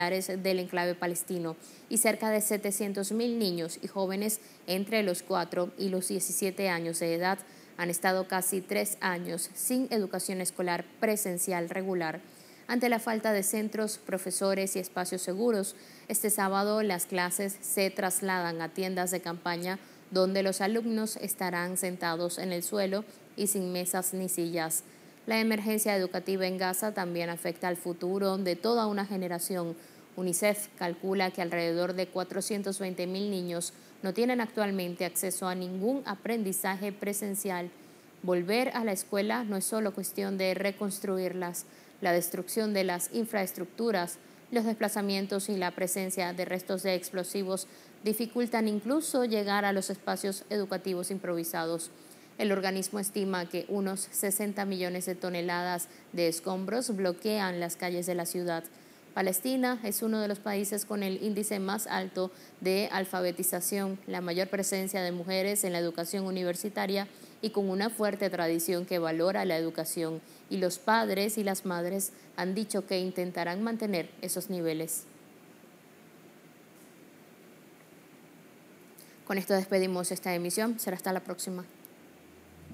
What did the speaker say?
del enclave palestino y cerca de 700.000 niños y jóvenes entre los 4 y los 17 años de edad han estado casi 3 años sin educación escolar presencial regular. Ante la falta de centros, profesores y espacios seguros, este sábado las clases se trasladan a tiendas de campaña donde los alumnos estarán sentados en el suelo y sin mesas ni sillas. La emergencia educativa en Gaza también afecta al futuro de toda una generación. UNICEF calcula que alrededor de 420.000 niños no tienen actualmente acceso a ningún aprendizaje presencial. Volver a la escuela no es solo cuestión de reconstruirlas. La destrucción de las infraestructuras, los desplazamientos y la presencia de restos de explosivos dificultan incluso llegar a los espacios educativos improvisados. El organismo estima que unos 60 millones de toneladas de escombros bloquean las calles de la ciudad. Palestina es uno de los países con el índice más alto de alfabetización, la mayor presencia de mujeres en la educación universitaria y con una fuerte tradición que valora la educación. Y los padres y las madres han dicho que intentarán mantener esos niveles. Con esto despedimos esta emisión. Será hasta la próxima.